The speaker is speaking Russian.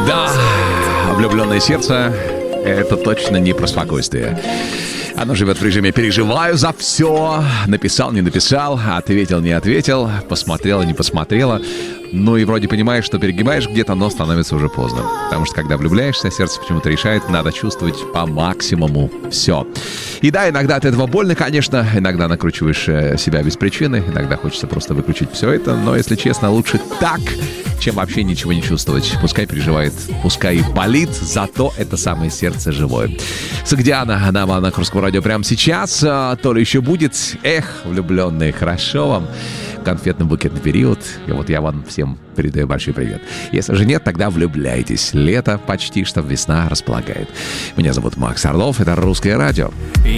Да, влюбленное сердце — это точно не про спокойствие. Оно живет в режиме «переживаю за все». Написал, не написал, ответил, не ответил, посмотрела, не посмотрела. Ну и вроде понимаешь, что перегибаешь где-то, но становится уже поздно. Потому что когда влюбляешься, сердце почему-то решает, надо чувствовать по максимуму все. И да, иногда от этого больно, конечно. Иногда накручиваешь себя без причины. Иногда хочется просто выключить все это. Но, если честно, лучше так, чем вообще ничего не чувствовать. Пускай переживает, пускай и болит, зато это самое сердце живое. Сагдиана на волнах Русского радио прямо сейчас. То ли еще будет. Эх, влюбленные, хорошо вам. Конфетно-букетный период. И вот я вам всем передаю большой привет. Если же нет, тогда влюбляйтесь. Лето почти что, весна располагает. Меня зовут Макс Орлов. Это «Русское радио».